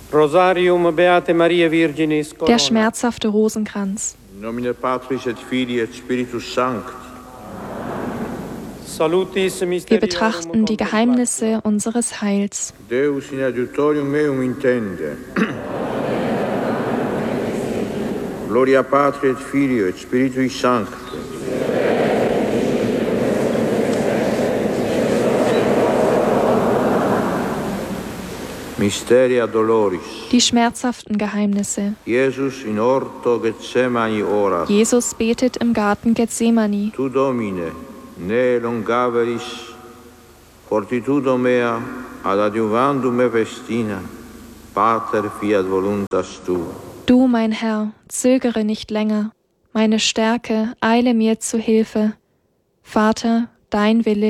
Rosarium Beate Maria Virginis Der Corona. schmerzhafte Rosenkranz. In nomine Patris et Filii et Spiritus Sancti. Salutis Wir Mysteriorum betrachten die Geheimnisse unseres Heils. Deus in adiutorium meum intende. Gloria Patri et Filio et Spiritui Sancti. Mysteria Doloris. Die schmerzhaften Geheimnisse. Jesus in orto Gethsemani orat. Jesus betet im Garten Gethsemane. Tu Domine, ne longaveris, fortitudo mea ad adiuvandum me festina, Pater fiat voluntas tua. Du, mein Herr, zögere nicht länger. Meine Stärke, eile mir zu Hilfe. Vater, dein Wille